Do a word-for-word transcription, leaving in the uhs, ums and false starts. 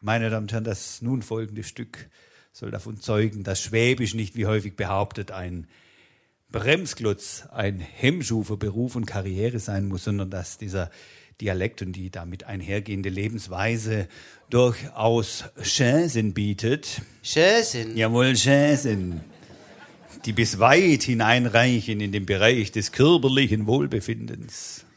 Meine Damen und Herren, das nun folgende Stück soll davon zeugen, dass Schwäbisch nicht wie häufig behauptet ein Bremsklotz, ein Hemmschuh für Beruf und Karriere sein muss, sondern dass dieser Dialekt und die damit einhergehende Lebensweise durchaus Chancen bietet. Chancen? Jawohl, Chancen. Die bis weit hineinreichen in den Bereich des körperlichen Wohlbefindens.